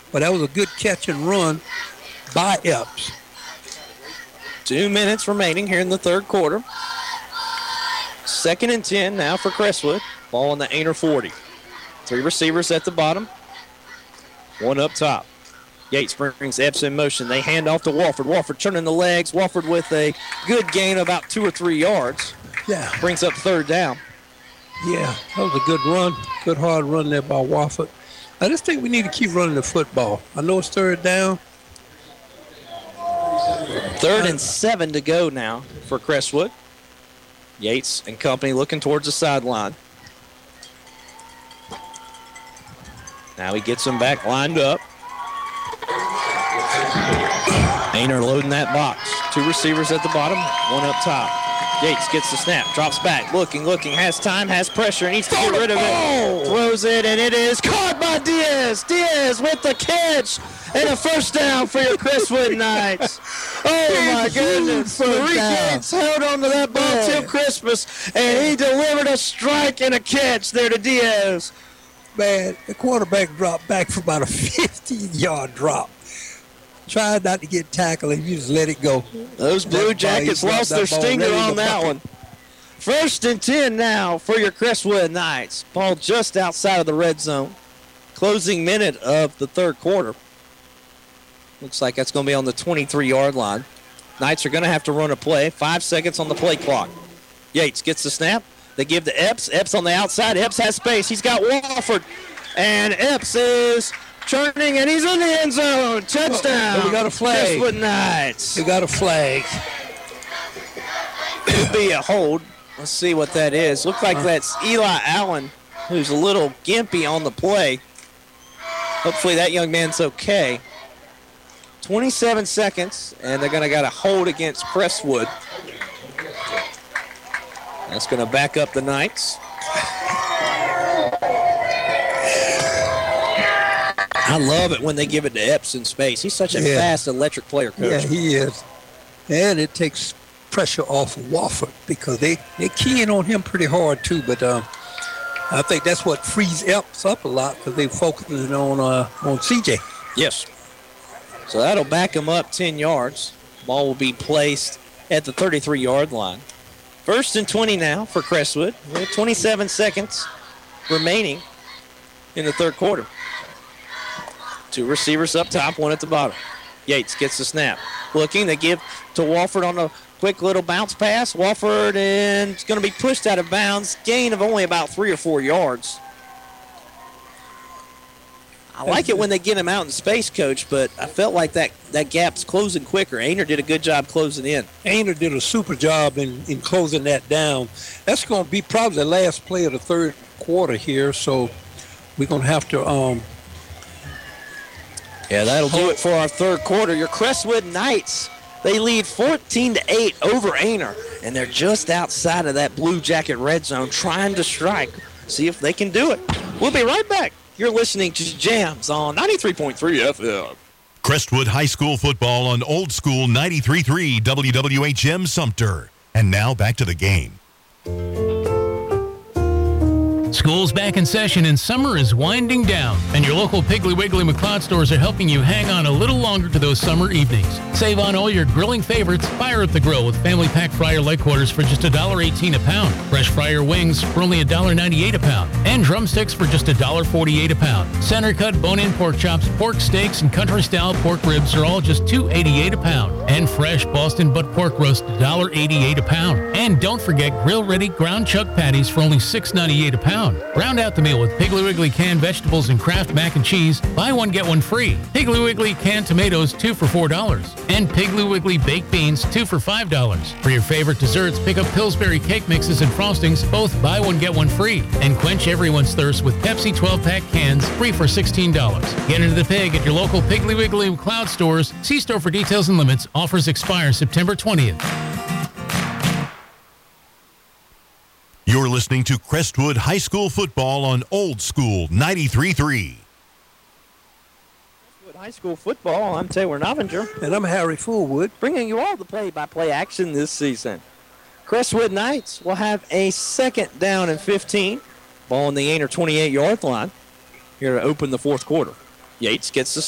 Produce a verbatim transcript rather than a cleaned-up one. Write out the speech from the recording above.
but that was a good catch and run by Epps. Two minutes remaining here in the third quarter. Second and ten now for Crestwood. Ball on the Ainer forty. Three receivers at the bottom. One up top. Yates brings Epps in motion. They hand off to Wofford. Wofford turning the legs. Wofford with a good gain of about two or three yards. Yeah. Brings up third down. Yeah, that was a good run. Good hard run there by Wofford. I just think we need to keep running the football. I know it's third down. Third and seven to go now for Crestwood. Yates and company looking towards the sideline. Now he gets them back lined up. Ainer loading that box. Two receivers at the bottom, one up top. Yates gets the snap, drops back, looking, looking, has time, has pressure, needs to get rid of it. Throws it, and it is caught by Diaz. Diaz with the catch, and a first down for your Crestwood Knights. Oh, my goodness. Three Yates held on to that ball till Christmas, and he delivered a strike and a catch there to Diaz. Man, the quarterback dropped back for about a fifteen-yard drop. Tried not to get tackled, and you just let it go. Those Blue Jackets lost their stinger on that one. First and ten now for your Crestwood Knights. Ball just outside of the red zone. Closing minute of the third quarter. Looks like that's going to be on the twenty-three-yard line. Knights are going to have to run a play. Five seconds on the play clock. Yates gets the snap. They give to Epps. Epps on the outside. Epps has space. He's got Wofford. And Epps is turning, and he's in the end zone. Touchdown. Oh, we got a flag. Crestwood Knights. We got a flag. Could be a hold. Let's see what that is. Looks like that's Eli Allen, who's a little gimpy on the play. Hopefully that young man's okay. twenty-seven seconds, and they're going to got a hold against Crestwood. That's going to back up the Knights. I love it when they give it to Epps in space. He's such a yeah. fast, electric player, Coach. Yeah, he is. And it takes pressure off of Wofford because they, they're keying on him pretty hard, too. But um, I think that's what frees Epps up a lot because they're focusing on, uh, on C J. Yes. So that'll back him up ten yards. Ball will be placed at the thirty-three-yard line. First and twenty now for Crestwood. We have twenty-seven seconds remaining in the third quarter. Two receivers up top, one at the bottom. Yates gets the snap. Looking, they give to Wofford on a quick little bounce pass. Wofford and it's going to be pushed out of bounds. Gain of only about three or four yards. I like it when they get him out in space, Coach, but I felt like that, that gap's closing quicker. Ainer did a good job closing in. Ainer did a super job in, in closing that down. That's going to be probably the last play of the third quarter here, so we're going to have to um, – Yeah, that'll do it for our third quarter. Your Crestwood Knights, they lead fourteen to eight over Ainer, and they're just outside of that Blue Jacket red zone trying to strike. See if they can do it. We'll be right back. You're listening to Jams on ninety-three point three F M. Crestwood High School football on Old School ninety-three point three W W H M Sumter. And now back to the game. School's back in session and summer is winding down, and your local Piggly Wiggly McLeod stores are helping you hang on a little longer to those summer evenings. Save on all your grilling favorites. Fire at the Grill with family pack fryer leg quarters for just one dollar eighteen a pound. Fresh fryer wings for only one dollar ninety-eight a pound. And drumsticks for just one dollar forty-eight a pound. Center cut bone-in pork chops, pork steaks, and country-style pork ribs are all just two dollars eighty-eight a pound. And fresh Boston butt pork roast, one dollar eighty-eight a pound. And don't forget grill-ready ground chuck patties for only six dollars ninety-eight a pound. Round out the meal with Piggly Wiggly canned vegetables and Kraft mac and cheese. Buy one, get one free. Piggly Wiggly canned tomatoes, two for four dollars. And Piggly Wiggly baked beans, two for five dollars. For your favorite desserts, pick up Pillsbury cake mixes and frostings, both buy one, get one free. And quench everyone's thirst with Pepsi twelve-pack cans, free for sixteen dollars. Get into the Pig at your local Piggly Wiggly McLeod stores. See store for details and limits. Offers expire September twentieth. You're listening to Crestwood High School football on Old School ninety-three point three. Crestwood High School football, I'm Taylor Novinger. And I'm Harry Fullwood. Bringing you all the play-by-play action this season. Crestwood Knights will have a second down and fifteen. Ball on the Ainer twenty-eight-yard line here to open the fourth quarter. Yates gets the